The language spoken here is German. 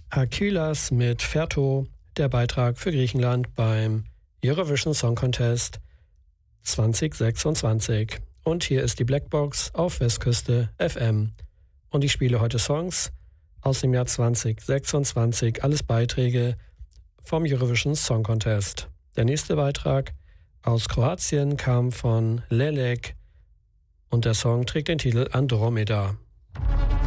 Akylas mit Ferto, der Beitrag für Griechenland beim Eurovision Song Contest 2026. Und hier ist die Blackbox auf Westküste FM. Und ich spiele heute Songs aus dem Jahr 2026, alles Beiträge vom Eurovision Song Contest. Der nächste Beitrag aus Kroatien kam von Lelek und der Song trägt den Titel Andromeda.